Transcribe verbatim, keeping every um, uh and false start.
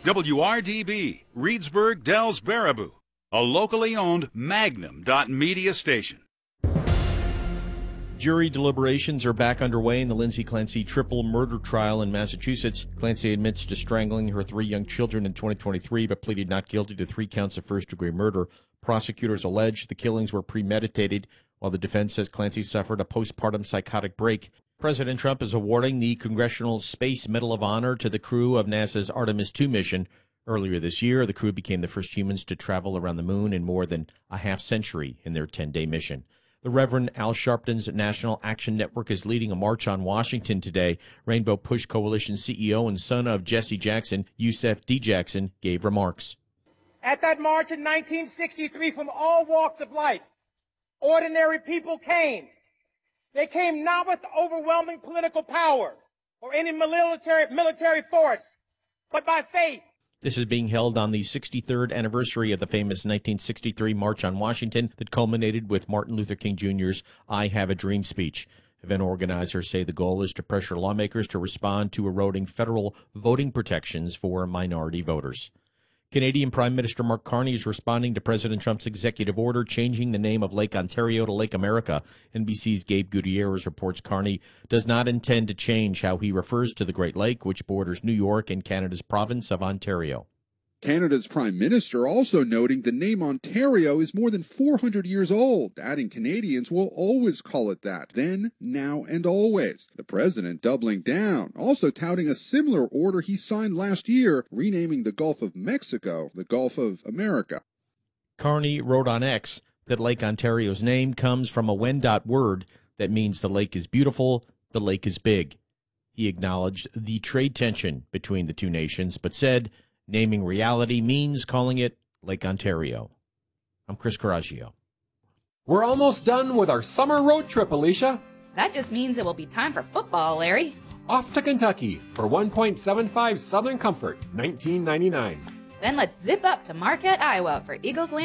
W R D B, Reedsburg, Dells, Baraboo, a locally owned Magnum Media station. Jury deliberations are back underway in the Lindsay Clancy triple murder trial in Massachusetts. Clancy admits to strangling her three young children in twenty twenty-three, but pleaded not guilty to three counts of first-degree murder. Prosecutors allege the killings were premeditated, while the defense says Clancy suffered a postpartum psychotic break. President Trump is awarding the Congressional Space Medal of Honor to the crew of NASA's Artemis two mission. Earlier this year, the crew became the first humans to travel around the moon in more than a half century in their ten-day mission. The Reverend Al Sharpton's National Action Network is leading a march on Washington today. Rainbow Push Coalition C E O and son of Jesse Jackson, Yusef D. Jackson, gave remarks. At that march in nineteen sixty-three, from all walks of life, ordinary people came. They came not with overwhelming political power or any military, military force, but by faith. This is being held on the sixty-third anniversary of the famous nineteen sixty-three March on Washington that culminated with Martin Luther King Junior's I Have a Dream speech. Event organizers say the goal is to pressure lawmakers to respond to eroding federal voting protections for minority voters. Canadian Prime Minister Mark Carney is responding to President Trump's executive order changing the name of Lake Ontario to Lake America. N B C's Gabe Gutierrez reports Carney does not intend to change how he refers to the Great Lake, which borders New York and Canada's province of Ontario. Canada's Prime Minister also noting the name Ontario is more than four hundred years old, adding Canadians will always call it that, then, now, and always. The President doubling down, also touting a similar order he signed last year, renaming the Gulf of Mexico the Gulf of America. Carney wrote on X that Lake Ontario's name comes from a Wendat word that means the lake is beautiful, the lake is big. He acknowledged the trade tension between the two nations, but said naming reality means calling it Lake Ontario. I'm Chris Coraggio. We're almost done with our summer road trip, Alicia. That just means it will be time for football, Larry. Off to Kentucky for one point seven five Southern Comfort, nineteen ninety-nine. Then let's zip up to Marquette, Iowa for Eagles Land.